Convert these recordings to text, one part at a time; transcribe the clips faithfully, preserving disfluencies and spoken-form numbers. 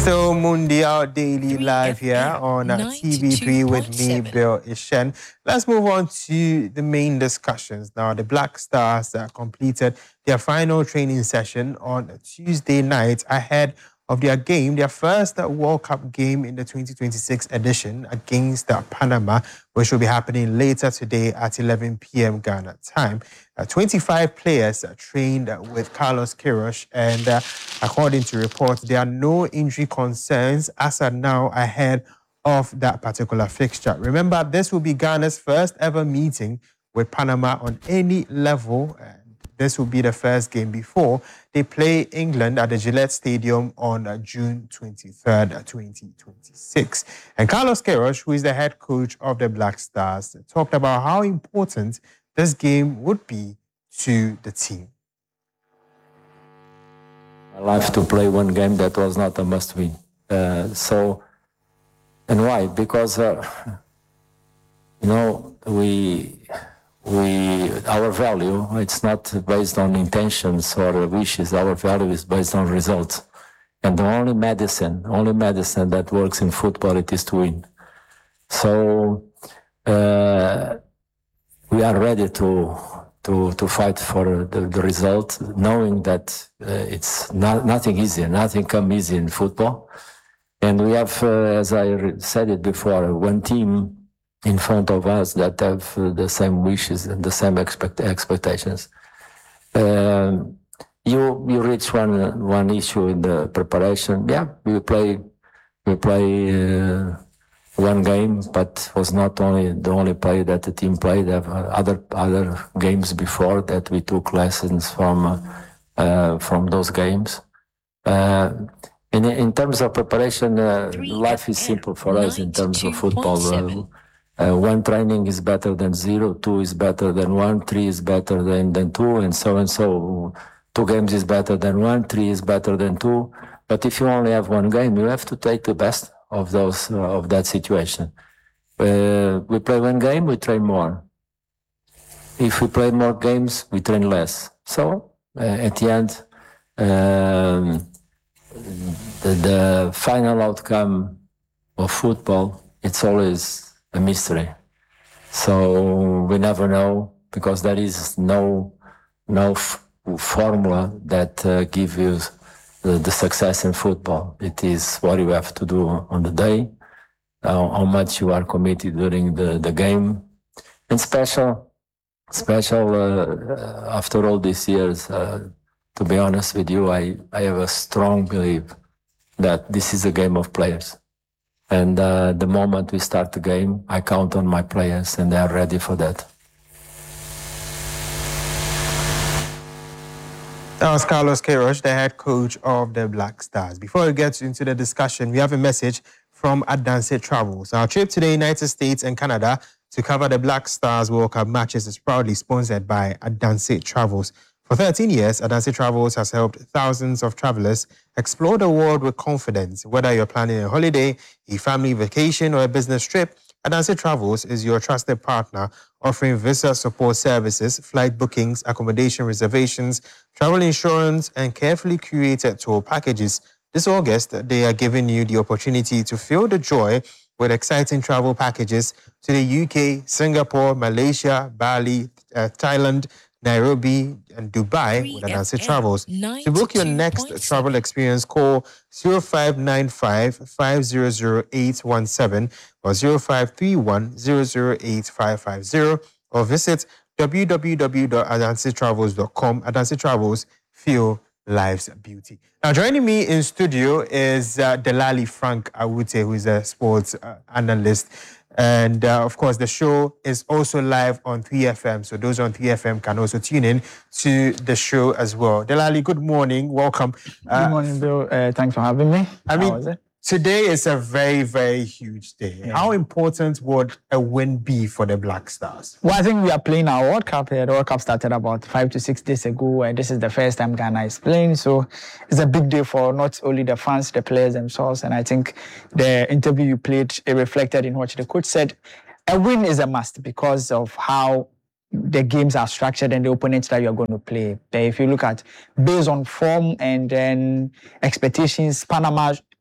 So Mundial Daily Live here on uh, T V three with me, Bill Ishen. Let's move on to the main discussions. Now, the Black Stars uh, completed their final training session on Tuesday night ahead of their game, their first World Cup game in the twenty twenty-six edition against uh, Panama, which will be happening later today at eleven p.m. Ghana time. Uh, twenty-five players uh, trained uh, with Carlos Queiroz, and uh, according to reports, there are no injury concerns as are now ahead of that particular fixture. Remember, this will be Ghana's first ever meeting with Panama on any level. Uh, This will be the first game before they play England at the Gillette Stadium on uh, June twenty-third, twenty twenty-six. And Carlos Queiroz, who is the head coach of the Black Stars, talked about how important this game would be to the team. I like to play one game that was not a must-win. Uh, so, and why? Because, uh, you know, we... We, our value, it's not based on intentions or wishes. Our value is based on results. And the only medicine, only medicine that works in football, it is to win. So uh, we are ready to to to fight for the, the result, knowing that uh, it's not, nothing easy, nothing come easy in football. And we have, uh, as I said it before, one team in front of us that have uh, the same wishes and the same expect expectations. Um, you you reach one one issue in the preparation. Yeah, we play we play uh, one game, but was not only the only play that the team played. There were other other games before that we took lessons from uh, uh, from those games. Uh, in in terms of preparation, uh, life is simple for us in terms of football. Uh, Uh, one training is better than zero, two is better than one, three is better than, than two, and so and so. Two games is better than one, three is better than two. But if you only have one game, you have to take the best of those uh, of that situation. Uh, we play one game, we train more. If we play more games, we train less. So uh, at the end, um, the, the final outcome of football, it's always a mystery. So we never know, because there is no no f formula that uh, gives you the, the success in football. It is what you have to do on the day, uh, how much you are committed during the, the game. And special, special uh, after all these years, uh, to be honest with you, I, I have a strong belief that this is a game of players. And uh, the moment we start the game, I count on my players, and they are ready for that. That was Carlos Queiroz, the head coach of the Black Stars. Before we get into the discussion, we have a message from Adanse Travels. Our trip to the United States and Canada to cover the Black Stars World Cup matches is proudly sponsored by Adanse Travels. For thirteen years, Adanse Travels has helped thousands of travelers explore the world with confidence. Whether you're planning a holiday, a family vacation, or a business trip, Adanse Travels is your trusted partner, offering visa support services, flight bookings, accommodation reservations, travel insurance, and carefully curated tour packages. This August, they are giving you the opportunity to feel the joy with exciting travel packages to the U K, Singapore, Malaysia, Bali, uh, Thailand, Nairobi, and Dubai with Adanse Travels. To book your next travel experience, call zero five nine five, five zero zero eight one seven or zero five three one, zero zero eight five five zero or visit w w w dot adanse travels dot com. Adanse Travels, feel life's beauty. Now, joining me in studio is uh, Delali Frank Awute, who is a sports uh, analyst. And uh, of course, the show is also live on three F M. So those on three F M can also tune in to the show as well. Delali, good morning. Welcome. Uh, good morning, Bill. Uh, thanks for having me. I How mean, was it? Today is a very, very huge day. Yeah. How important would a win be for the Black Stars? Well, I think we are playing our World Cup. The World Cup started about five to six days ago, and this is the first time Ghana is playing. So it's a big day for not only the fans, the players themselves. And I think the interview you played, it reflected in what the coach said. A win is a must because of how the games are structured and the opponents that you're going to play. If you look at based on form and then expectations, Panama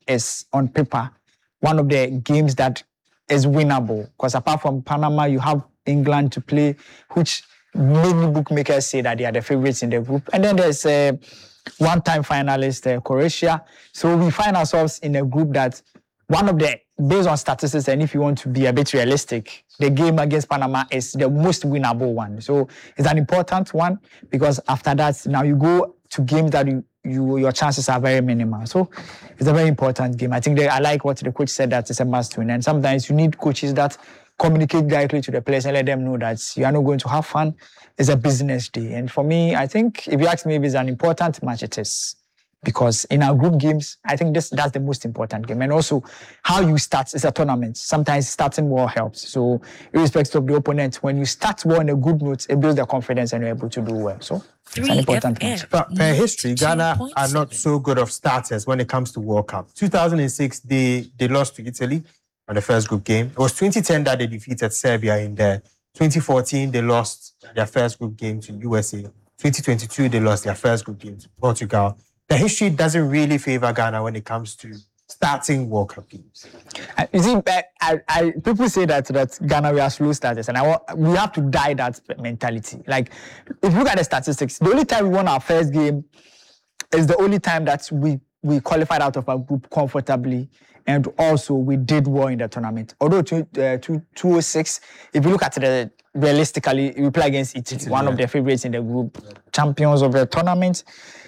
is on paper one of the games that is winnable. Because apart from Panama, you have England to play, which many bookmakers say that they are the favorites in the group. And then there's a uh, one-time finalist, uh, Croatia. So we find ourselves in a group that one of the, based on statistics, and if you want to be a bit realistic, the game against Panama is the most winnable one. So it's an important one because after that, now you go to games that you, you your chances are very minimal. So it's a very important game. I think they, I like what the coach said, that it's a must win. And sometimes you need coaches that communicate directly to the players and let them know that you are not going to have fun. It's a business day. And for me, I think if you ask me if it's an important match, it is. Because in our group games, I think this that's the most important game. And also, how you start is a tournament. Sometimes starting well helps. So, irrespective of the opponent, when you start well in a good note, it builds the confidence and you're able to do well. So, it's an important match. But per history, Ghana are not so good of starters when it comes to World Cup. two thousand six, they, they lost to Italy on the first group game. It was twenty ten that they defeated Serbia in there. twenty fourteen, they lost their first group game to U S A. twenty twenty-two, they lost their first group game to Portugal. The history doesn't really favor Ghana when it comes to starting World Cup games. You see, I, I, people say that that Ghana we are slow starters, and I want, we have to die that mentality. Like, if you look at the statistics, the only time we won our first game is the only time that we we qualified out of our group comfortably, and also we did well in the tournament. Although two, uh, two, two oh six, if you look at the realistically, we play against Italy, Italy one yeah. of the favorites in the group, champions of the tournament.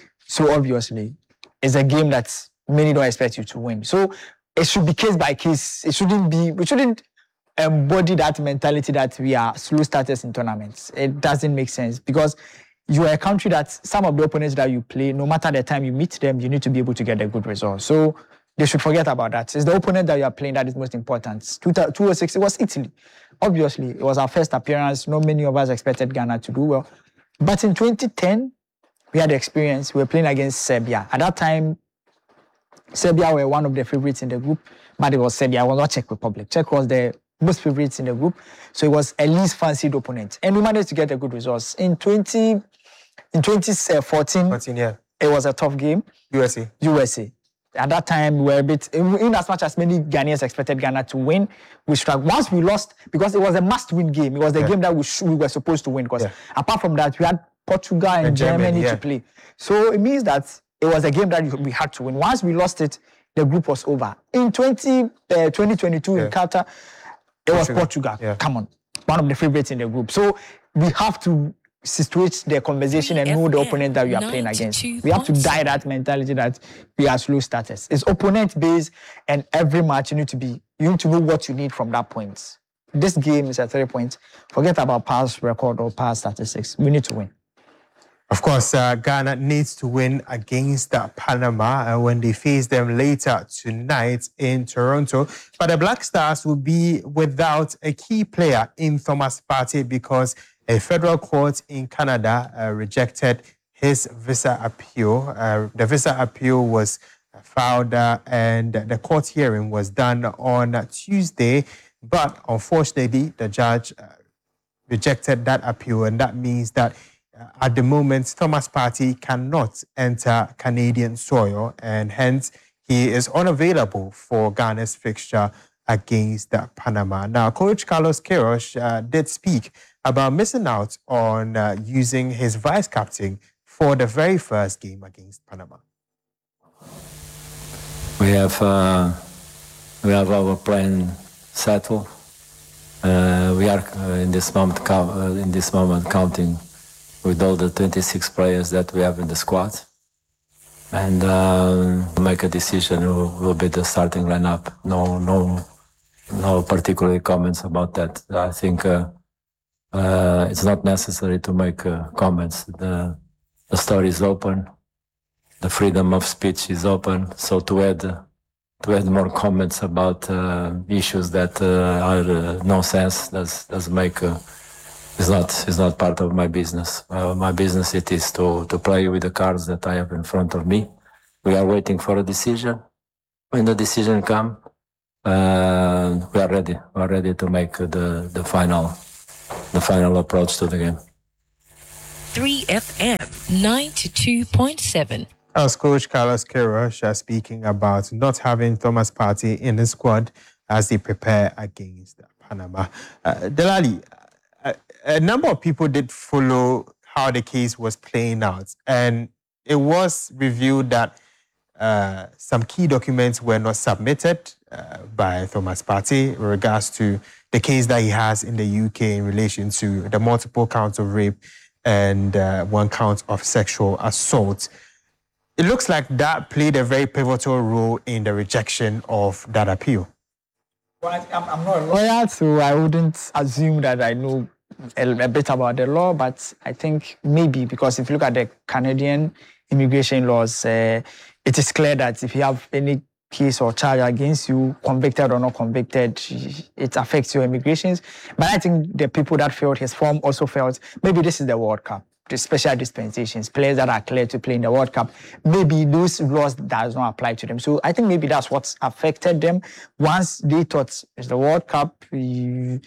So obviously, it's a game that many don't expect you to win. So it should be case by case. It shouldn't be, we shouldn't embody that mentality that we are slow starters in tournaments. It doesn't make sense because you are a country that some of the opponents that you play, no matter the time you meet them, you need to be able to get a good result. So they should forget about that. It's the opponent that you are playing that is most important. two oh six, it was Italy. Obviously, it was our first appearance. Not many of us expected Ghana to do well. But in twenty ten, we had the experience. We were playing against Serbia. At that time, Serbia were one of the favorites in the group, but it was Serbia. It was not Czech Republic. Czech was the most favorites in the group. So it was a least fancied opponent. And we managed to get the good results. In twenty, in twenty fourteen, fourteen, yeah. It was a tough game. U S A. U S A. At that time, we were a bit, in as much as many Ghanaians expected Ghana to win, we struggled. Once we lost, because it was a must-win game. It was the yeah. game that we, sh- we were supposed to win. Because yeah. apart from that, we had Portugal and, and Germany, Germany yeah. to play. So it means that it was a game that we had to win. Once we lost it, the group was over. In twenty, uh, twenty twenty-two yeah. in Qatar, it Portugal. was Portugal. Yeah. Come on. One of the favorites in the group. So we have to situate the conversation and know the opponent that we are playing against. We have to die that mentality that we are slow starters. It's opponent based, and every match you need to be, you need to know what you need from that point. This game is a three points. Forget about past record or past statistics. We need to win. Of course, uh, Ghana needs to win against uh, Panama uh, when they face them later tonight in Toronto. But the Black Stars will be without a key player in Thomas Partey because a federal court in Canada uh, rejected his visa appeal. Uh, the visa appeal was filed uh, and the court hearing was done on uh, Tuesday. But unfortunately, the judge uh, rejected that appeal, and that means that Uh, at the moment, Thomas Partey cannot enter Canadian soil, and hence he is unavailable for Ghana's fixture against uh, Panama. Now, Coach Carlos Queiroz uh, did speak about missing out on uh, using his vice captain for the very first game against Panama. We have uh, we have our plan settled. Uh, we are uh, in this moment uh, in this moment counting with all the twenty-six players that we have in the squad, and uh, make a decision who will be the starting lineup. No, no, no particular comments about that. I think uh, uh, it's not necessary to make uh, comments. The, the story is open. The freedom of speech is open. So to add uh, to add more comments about uh, issues that uh, are uh, nonsense does does make. Uh, It's not, it's not part of my business. Uh, my business it is to, to play with the cards that I have in front of me. We are waiting for a decision. When the decision comes, uh, we are ready. We are ready to make the, the final the final approach to the game. three F M ninety-two point seven. As Coach Carlos Queiroz uh, speaking about not having Thomas Partey in the squad as they prepare against Panama. Uh, Delali, a, a number of people did follow how the case was playing out, and it was revealed that uh, some key documents were not submitted uh, by Thomas Partey in regards to the case that he has in the U K in relation to the multiple counts of rape and uh, one count of sexual assault. It looks like that played a very pivotal role in the rejection of that appeal. Well, I'm, I'm not a lawyer, so I wouldn't assume that I know a, a bit about the law, but I think maybe because if you look at the Canadian immigration laws, uh, it is clear that if you have any case or charge against you, convicted or not convicted, it affects your immigrations. But I think the people that filled his form also felt maybe this is the World Cup. The special dispensations, players that are clear to play in the World Cup, maybe those laws does not apply to them. So I think maybe that's what's affected them. Once they thought it's the World Cup, FIFA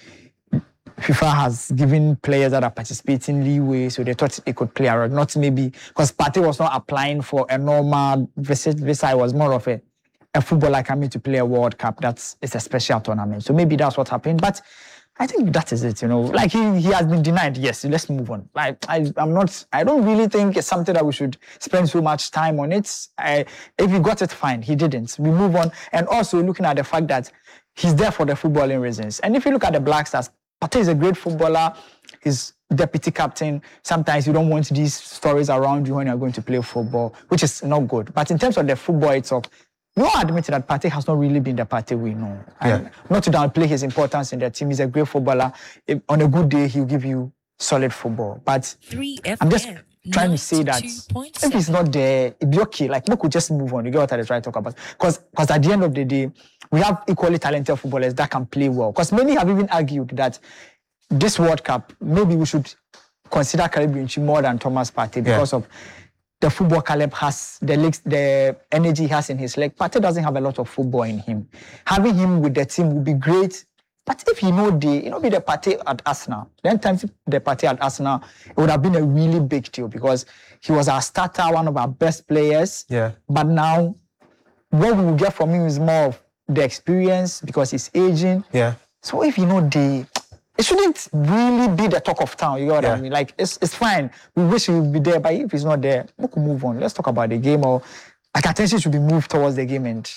has given players that are participating leeway, so they thought it could play around. Not maybe because Partey was not applying for a normal visit. Visa was more of a, a footballer coming to play a World Cup. That's it's a special tournament. So maybe that's what happened. But I think that is it, you know. Like he, he has been denied. Yes, let's move on. Like I, I'm not. I don't really think it's something that we should spend so much time on it. I, if he got it, fine. He didn't. We move on. And also looking at the fact that he's there for the footballing reasons. And if you look at the Black Stars, Partey is a great footballer. He's deputy captain. Sometimes you don't want these stories around you when you're going to play football, which is not good. But in terms of the football itself, you all admit that Partey has not really been the Partey we know. And yeah. Not to downplay his importance in the team. He's a great footballer. If, on a good day, he'll give you solid football. But I'm just trying to say that if he's not there, it'd be okay. Like, we could just move on. You get what I try to talk about. Because at the end of the day, we have equally talented footballers that can play well. Because many have even argued that this World Cup, maybe we should consider Caribbean more than Thomas Partey because yeah. of the football Caleb has, the legs, the energy he has in his leg. Partey doesn't have a lot of football in him. Having him with the team would be great. But if he know the, you know, be the Partey at Arsenal, then times the Partey at Arsenal, it would have been a really big deal because he was our starter, one of our best players. Yeah. But now, what we will get from him is more of the experience because he's aging. Yeah. So if you know the, it shouldn't really be the talk of town. You know what yeah. I mean? Like, it's it's fine. We wish he would be there, but if he's not there, we can move on. Let's talk about the game, or like attention should be moved towards the game and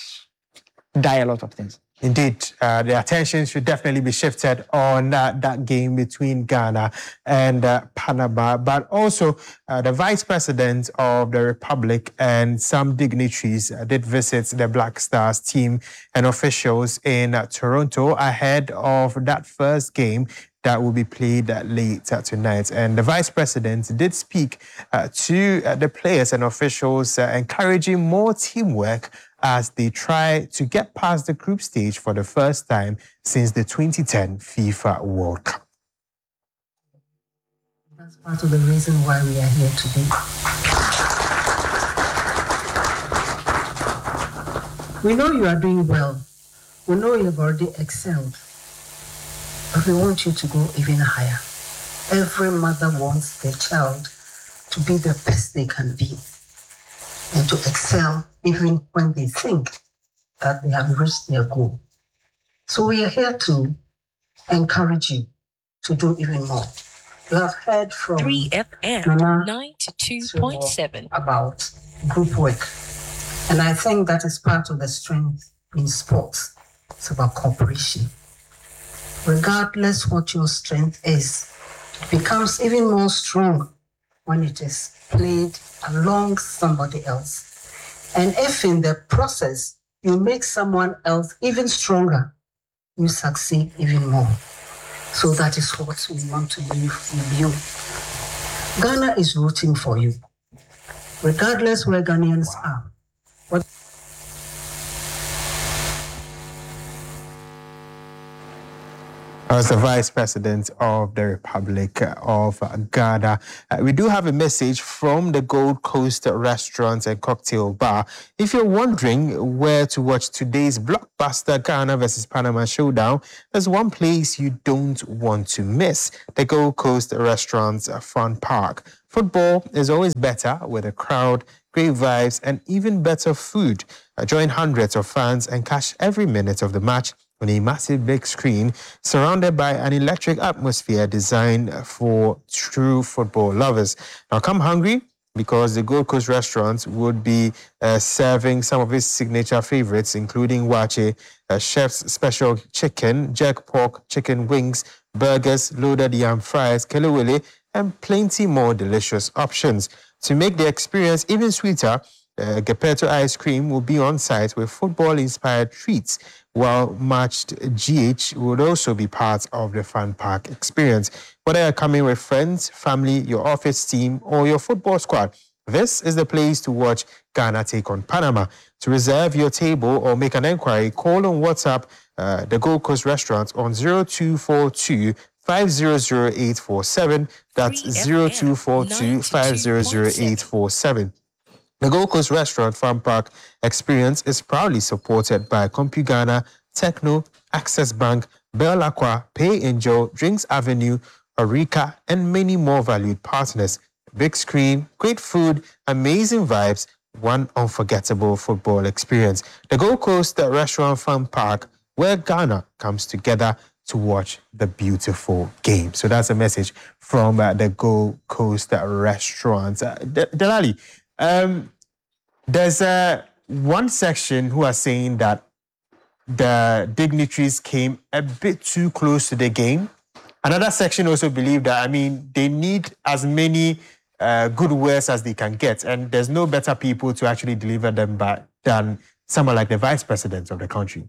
die a lot of things. Indeed, uh, the attention should definitely be shifted on uh, that game between Ghana and uh, Panama, but also uh, the Vice President of the Republic and some dignitaries uh, did visit the Black Stars team and officials in uh, Toronto ahead of that first game that will be played uh, later tonight. And the Vice President did speak uh, to uh, the players and officials, uh, encouraging more teamwork as they try to get past the group stage for the first time since the twenty ten FIFA World Cup. That's part of the reason why we are here today. We know you are doing well. We know you have already excelled. But we want you to go even higher. Every mother wants their child to be the best they can be and to excel even when they think that they have reached their goal. So we are here to encourage you to do even more. You have heard from three F M ninety-two point seven about group work. And I think that is part of the strength in sports. It's about cooperation. Regardless what your strength is, it becomes even more strong when it is played along somebody else. And if in the process you make someone else even stronger, you succeed even more. So that is what we want to leave with you. Ghana is rooting for you, regardless where Ghanaians are. What As the Vice President of the Republic of Ghana. Uh, we do have a message from the Gold Coast Restaurant and Cocktail Bar. If you're wondering where to watch today's blockbuster Ghana versus Panama showdown, there's one place you don't want to miss: the Gold Coast Restaurant's Fun Park. Football is always better with a crowd, great vibes, and even better food. Uh, join hundreds of fans and catch every minute of the match on a massive big screen surrounded by an electric atmosphere designed for true football lovers. Now come hungry, because the Gold Coast restaurant would be uh, serving some of its signature favorites, including wache, uh, chef's special chicken, jerk pork, chicken wings, burgers, loaded yam fries, kelewele, and plenty more delicious options. To make the experience even sweeter, uh, Gepetto ice cream will be on site with football-inspired treats, while matched G H would also be part of the Fun Park experience. Whether you're coming with friends, family, your office team, or your football squad, this is the place to watch Ghana take on Panama. To reserve your table or make an inquiry, call on WhatsApp uh, the Gold Coast restaurant on zero two four two, five zero zero eight four seven. That's zero two four two, five zero zero eight four seven. The Gold Coast Restaurant Fun Park experience is proudly supported by CompuGhana, Techno, Access Bank, Bell Aqua, Pay Angel, Drinks Avenue, Orica, and many more valued partners. Big screen, great food, amazing vibes, one unforgettable football experience. The Gold Coast Restaurant Fun Park, where Ghana comes together to watch the beautiful game. So that's a message from uh, the Gold Coast Restaurant. Uh, Delali, Um, there's uh, one section who are saying that the dignitaries came a bit too close to the game. Another section also believe that, I mean, they need as many uh, good words as they can get, and there's no better people to actually deliver them by than someone like the vice president of the country.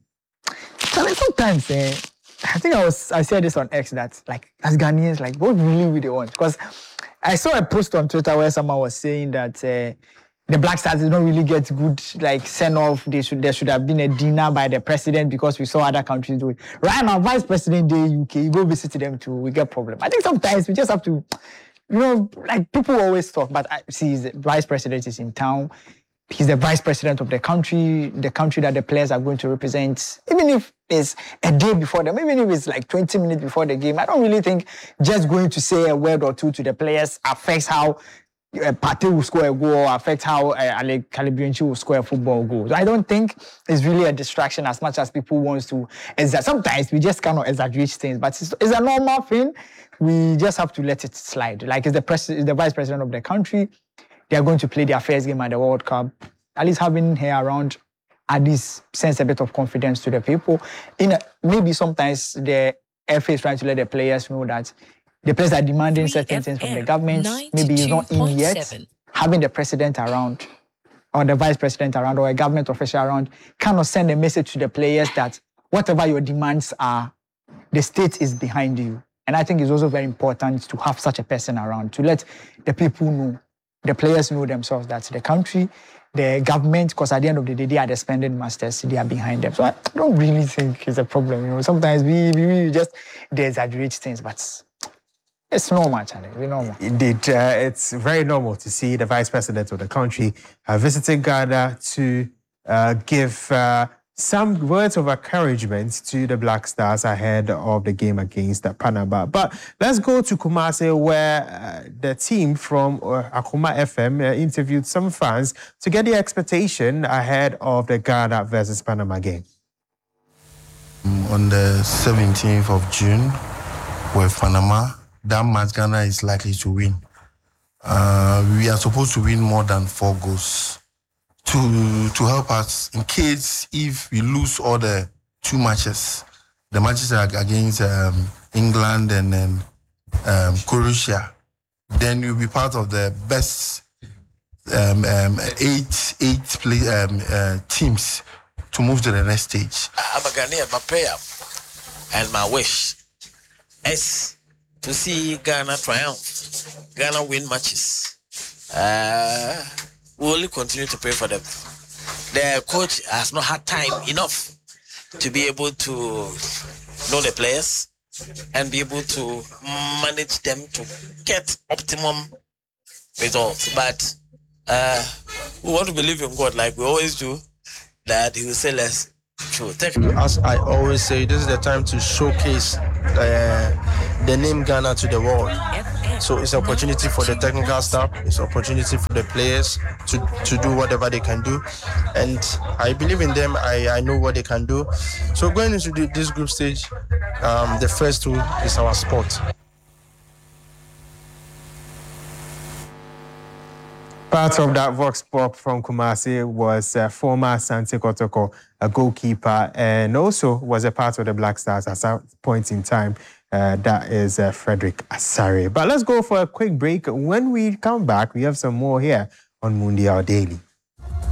Sometimes, eh, I think I was I said this on X that, like, as Ghanaians, like, what really really want? Because I saw a post on Twitter where someone was saying that uh, the Black Stars did not really get good, like, send-off. They should, there should have been a dinner by the president because we saw other countries do it. Right now, Vice President Day U K, you go visit them too, we get problem. I think sometimes we just have to, you know, like, people always talk, but I see the Vice President is in town. He's the Vice President of the country, the country that the players are going to represent. Even if it's a day before them, even if it's like twenty minutes before the game, I don't really think just going to say a word or two to the players affects how uh, Partey will score a goal, affects how uh, Alec Calibrianchi will score a football goal. So I don't think it's really a distraction as much as people want to. Exa- Sometimes we just cannot exaggerate things, but it's, it's a normal thing. We just have to let it slide. Like, it's the, pres- it's the Vice President of the country. They are going to play their first game at the World Cup. At least having her around, at least sends a bit of confidence to the people. In a, maybe sometimes the F A is trying to let the players know that the players are demanding certain things from the government. Maybe it's not in yet. Having the president around, or the vice president around, or a government official around, kind of send a message to the players that whatever your demands are, the state is behind you. And I think it's also very important to have such a person around to let the people know. The players know themselves that the country, the government, because at the end of the day, they are the spending masters, they are behind them. So I don't really think it's a problem. You know, sometimes we, we, we just they exaggerate things, but it's normal, Charlie. It's normal. Indeed, uh, it's very normal to see the vice president of the country uh, visiting Ghana to uh, give uh, some words of encouragement to the Black Stars ahead of the game against Panama. But let's go to Kumasi, where uh, the team from uh, Akuma F M uh, interviewed some fans to get the expectation ahead of the Ghana versus Panama game. On the seventeenth of June, with Panama, that match Ghana is likely to win. Uh, we are supposed to win more than four goals. To, to help us in case if we lose all the two matches, the matches are against um, England and then um, Croatia, then you'll be part of the best um, um, eight eight play, um, uh, teams to move to the next stage. I'm a Ghanaian. My prayer and my wish is to see Ghana triumph, Ghana win matches. Uh, We only continue to pray for them. The coach has not had time enough to be able to know the players and be able to manage them to get optimum results. But uh, we want to believe in God like we always do, that He will say less. True. As I always say, this is the time to showcase uh, the name Ghana to the world. So it's an opportunity for the technical staff, it's an opportunity for the players to, to do whatever they can do. And I believe in them, I, I know what they can do. So going into the, this group stage, um, the first two is our sport. Part of that Vox Pop from Kumasi was uh, former Asante Kotoko, a goalkeeper, and also was a part of the Black Stars at some point in time. Uh, that is uh, Frederick Asare. But let's go for a quick break. When we come back, we have some more here on Mundial Daily.